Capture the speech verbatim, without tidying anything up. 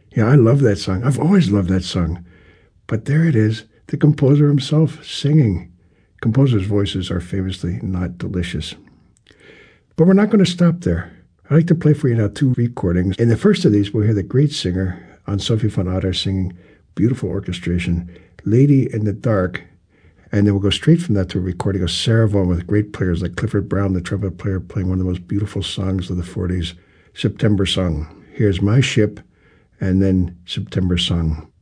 Yeah, I love that song. I've always loved that song. But there it is, the composer himself singing. Composers' voices are famously not delicious. But we're not going to stop there. I'd like to play for you now two recordings. In the first of these, we'll hear the great singer, Anne-Sophie von Otter, singing beautiful orchestration, Lady in the Dark. And then we'll go straight from that to a recording of Sarah Vaughan with great players like Clifford Brown, the trumpet player, playing one of the most beautiful songs of the forties, September Song. Here's My Ship, and then September Song.